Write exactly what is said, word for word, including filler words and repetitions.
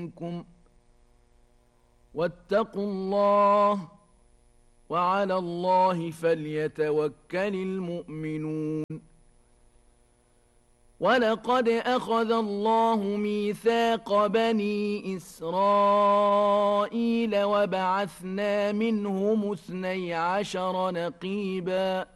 منكم واتقوا الله وعلى الله فليتوكل المؤمنون ولقد أخذ الله ميثاق بني إسرائيل وبعثنا منهم اثني عشر نقيباً